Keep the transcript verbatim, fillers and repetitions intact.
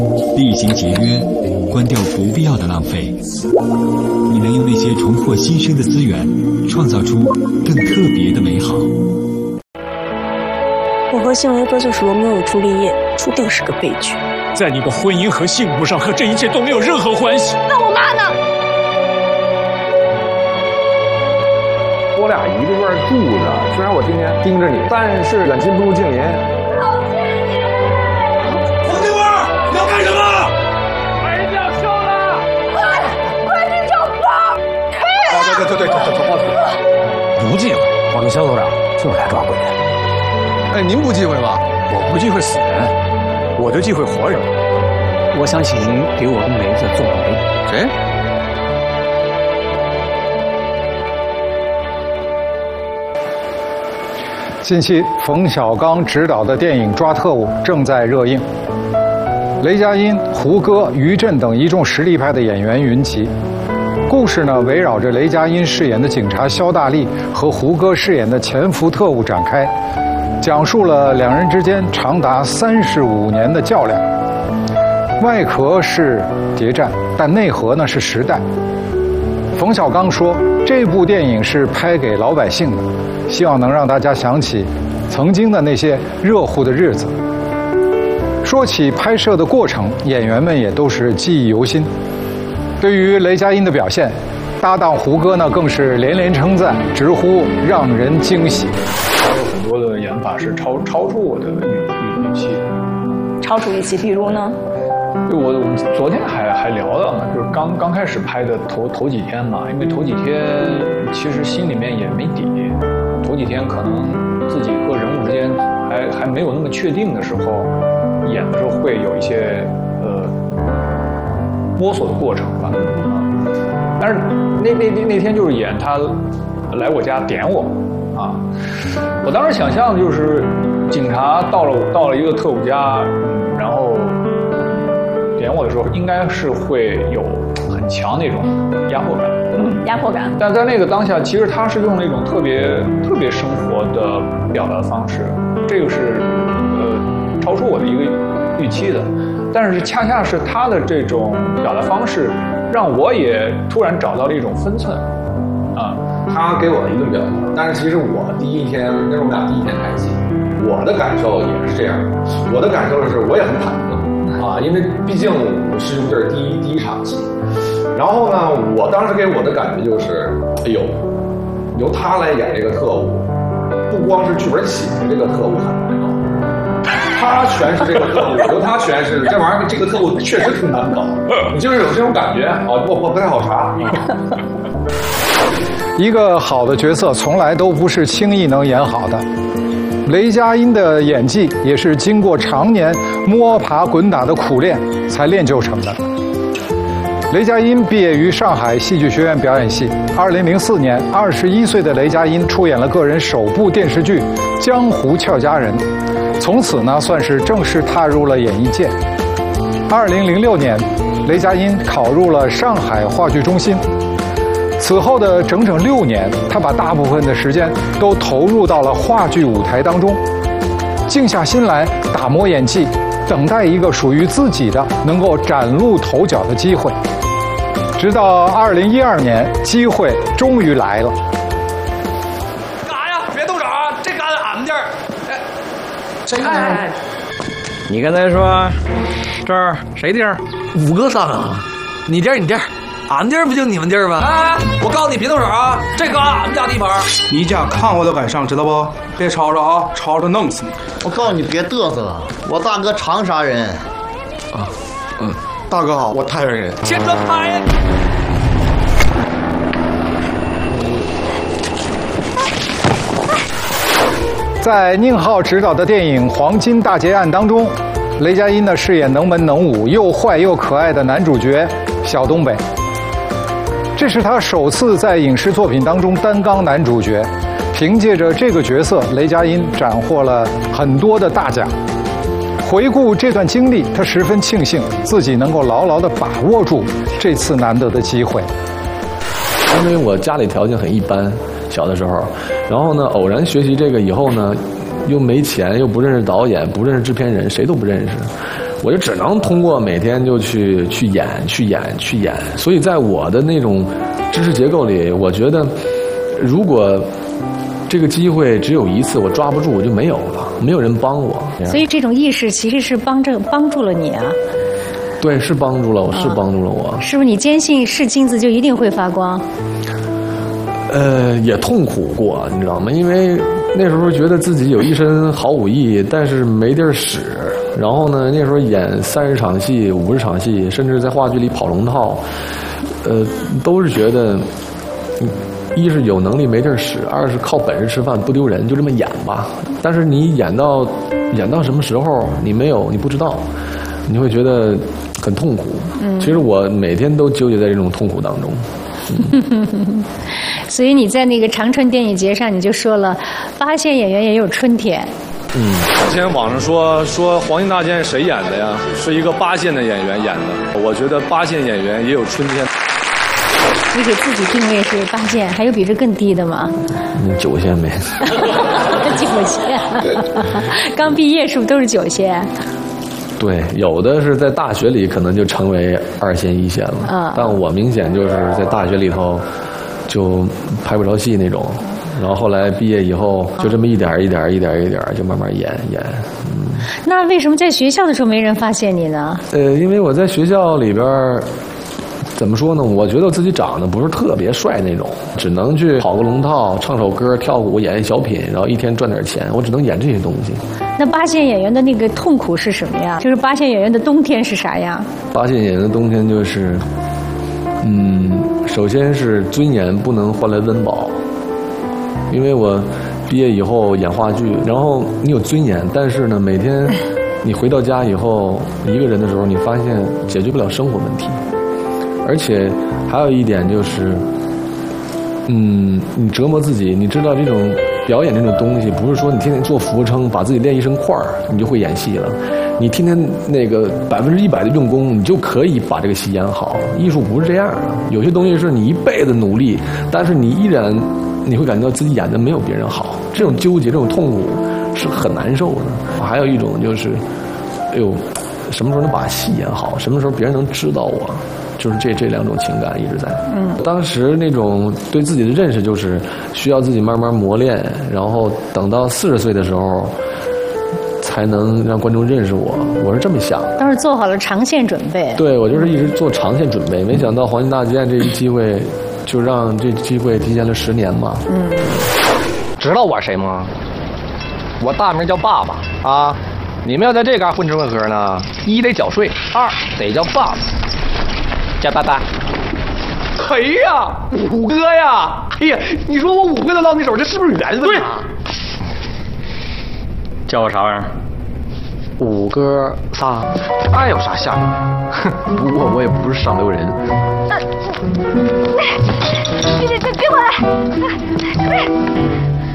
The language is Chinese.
厉行节约，关掉不必要的浪费。你能用那些重获新生的资源，创造出更特别的美好。 我和信维哥就是罗密欧与朱丽叶，注定是个悲剧。 在你的婚姻和幸福上，和这一切都没有任何关系。 那我妈呢？ 我俩一个院住着，虽然我天天盯着你，但是远亲不如近邻。 黄金花，你要干什么？ 把人家收了！ 快，快去找包！ 啊，对对对对，找找包子。 不忌讳，我们肖组长就是来抓鬼的。 哎，您不忌讳吧？ 我不忌讳死人，我就忌讳活人。 我想请您给我跟梅子做媒。 谁？ 近期，冯小刚执导的电影《抓特务》正在热映，雷佳音、胡歌、于震等一众实力派的演员云集。故事呢，围绕着雷佳音饰演的警察肖大力和胡歌饰演的潜伏特务展开，讲述了两人之间长达三十五年的较量。外壳是谍战，但内核呢是时代。冯小刚说，这部电影是拍给老百姓的，希望能让大家想起曾经的那些热乎的日子。说起拍摄的过程，演员们也都是记忆犹新。对于雷佳音的表现，搭档胡歌呢更是连连称赞，直呼让人惊喜。 还有很多的演法是超超出我的预预预期。 超出预期，比如呢？ 就我我们昨天还还聊到呢，就是刚刚开始拍的头头几天嘛，因为头几天其实心里面也没底，头几天可能自己和人物之间还还没有那么确定的时候，演的时候会有一些呃摸索的过程吧，啊，但是那那那那天就是演他来我家点我啊，我当时想象的就是警察到了到了一个特务家，然后点我的时候，应该是会有很强那种压迫感， 嗯，压迫感。 但在那个当下，其实他是用了一种特别特别生活的表达方式，这个是呃超出我的一个预期的。但是恰恰是他的这种表达方式，让我也突然找到了一种分寸，啊， 他给我一顿表达，但是其实我第一天，那是我们俩第一天拍戏，我的感受也是这样的。我的感受是，我也很忐忑。啊，因为毕竟我是这是第一第一场戏，然后呢，我当时给我的感觉就是，哎呦，由他来演这个特务，不光是剧本写的这个特务很难搞，他诠释这个特务，由他诠释这玩意儿，这个特务确实挺难搞，你就是有这种感觉啊，不不不太好查。 一个好的角色从来都不是轻易能演好的。雷佳音的演技也是经过常年摸爬滚打的苦练才练就成的。雷佳音毕业于上海戏剧学院表演系，二零零四年，二十一岁的雷佳音出演了个人首部电视剧《江湖俏佳人》，从此呢算是正式踏入了演艺界。二零零六年，雷佳音考入了上海话剧中心。此后的整整六年，他把大部分的时间都投入到了话剧舞台当中，静下心来打磨演技，等待一个属于自己的能够崭露头角的机会。直到二零一二年，机会终于来了。 干啥呀？别动手啊！这杆子俺们地儿。哎，谁看？哎， 你刚才说这儿谁地儿？ 五哥商量啊，你地儿你地儿。俺地儿不就你们地儿吗？哎，我告诉你别动手啊！这个俺们家地盘， 你家看我都敢上，知道不？别吵吵啊，吵吵弄死你！ 我告诉你别嘚瑟了，我大哥长沙人。 啊，嗯，大哥好，我太原人。 千砖拍。 在宁浩执导的电影《黄金大劫案》当中，雷佳音呢饰演能文能武、又坏又可爱的男主角小东北。这是他首次在影视作品当中担纲男主角，凭借着这个角色，雷佳音斩获了很多的大奖。回顾这段经历，他十分庆幸自己能够牢牢地把握住这次难得的机会。 因为我家里条件很一般，小的时候，然后呢，偶然学习这个以后呢，又没钱，又不认识导演，不认识制片人，谁都不认识。 我就只能通过每天就去去演、去演、去演。所以在我的那种知识结构里，我觉得如果这个机会只有一次，我抓不住，我就没有了，没有人帮我。 所以这种意识其实是帮着帮助了你啊。 对，是帮助了我，是帮助了我。 是不是你坚信是金子就一定会发光？ 呃，也痛苦过，你知道吗？因为那时候觉得自己有一身好武艺，但是没地儿使。然后呢，那时候演三十场戏、五十场戏，甚至在话剧里跑龙套，呃，都是觉得，一是有能力没地儿使，二是靠本事吃饭不丢人，就这么演吧。但是你演到演到什么时候，你没有，你不知道，你会觉得很痛苦。嗯，其实我每天都纠结在这种痛苦当中。 嗯所以你在那个长春电影节上，你就说了，八线演员也有春天。 嗯，之前网上说说黄金大剑谁演的呀？是一个八线的演员演的。我觉得八线演员也有春天。 你给自己定位是八线，还有比这更低的吗？ 嗯，九线呗。 九线，刚毕业是不是都是九线？ 对，有的是在大学里可能就成为二线一线了。嗯，但我明显就是在大学里头就拍不着戏那种，然后后来毕业以后就这么一点一点一点一点就慢慢演演。嗯， 那为什么在学校的时候没人发现你呢？ 呃，因为我在学校里边怎么说呢？我觉得我自己长得不是特别帅那种，只能去跑个龙套、唱首歌、跳舞、演一小品，然后一天赚点钱，我只能演这些东西。 那八线演员的那个痛苦是什么呀？就是八线演员的冬天是啥样？ 八线演员的冬天就是，嗯，首先是尊严不能换来温饱，因为我毕业以后演话剧，然后你有尊严，但是呢，每天你回到家以后一个人的时候，你发现解决不了生活问题。而且还有一点就是，嗯，你折磨自己，你知道这种表演这种东西，不是说你天天做俯卧撑，把自己练一身块儿，你就会演戏了。你天天那个百分之一百的用功，你就可以把这个戏演好。艺术不是这样的，有些东西是你一辈子努力，但是你依然你会感觉到自己演的没有别人好，这种纠结、这种痛苦是很难受的。还有一种就是，哎呦，什么时候能把戏演好？什么时候别人能知道我？就是这这两种情感一直在。嗯，当时那种对自己的认识就是需要自己慢慢磨练，然后等到四十岁的时候，才能让观众认识我。我是这么想的。 当时做好了长线准备。 对，我就是一直做长线准备，没想到黄金大剑这一机会，就让这机会提前了十年嘛。 嗯，知道我谁吗？我大名叫爸爸啊！你们要在这嘎混吃混喝呢，一得缴税，二得叫爸爸。叫爸爸，谁呀？五哥呀！哎呀，你说我五哥都到你手，这是不是缘分啊？叫我啥玩意儿？五哥仨，那有啥下场？哼，不过我也不是上流人。 你你你给我来！